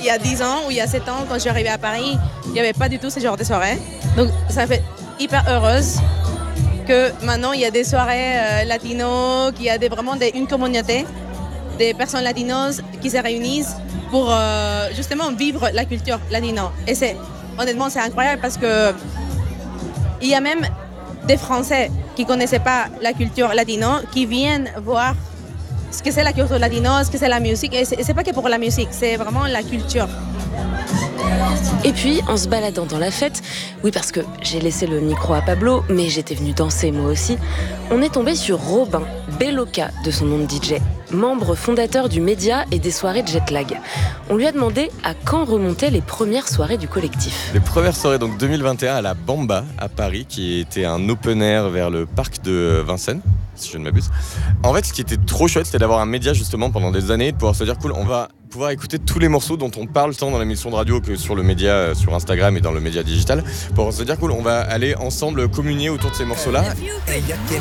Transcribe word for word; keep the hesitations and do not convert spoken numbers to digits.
il y a dix ans ou il y a sept ans, quand je suis arrivée à Paris, il n'y avait pas du tout ce genre de soirées. Donc ça fait hyper heureuse que maintenant il y a des soirées euh, latinos, qu'il y a des, vraiment des, une communauté, des personnes latinos qui se réunissent pour euh, justement vivre la culture latino. Et c'est, honnêtement, c'est incroyable parce que il y a même des Français qui ne connaissaient pas la culture latino, qui viennent voir ce que c'est la culture latino, ce que c'est la musique. Et c'est, c'est pas que pour la musique, c'est vraiment la culture. Et puis, en se baladant dans la fête, oui parce que j'ai laissé le micro à Pablo, mais j'étais venue danser moi aussi, on est tombé sur Robin, Belloca de son nom de D J, membre fondateur du média et des soirées de Jetlag. On lui a demandé à quand remontaient les premières soirées du collectif. Les premières soirées, donc deux mille vingt et un à la Bamba à Paris, qui était un open air vers le parc de Vincennes, si je ne m'abuse. En fait, ce qui était trop chouette, c'était d'avoir un média justement pendant des années, de pouvoir se dire cool, on va pouvoir écouter tous les morceaux dont on parle tant dans l'émission de radio que sur le média, sur Instagram et dans le média digital, pour se dire cool, on va aller ensemble communier autour de ces morceaux-là. Ella tiene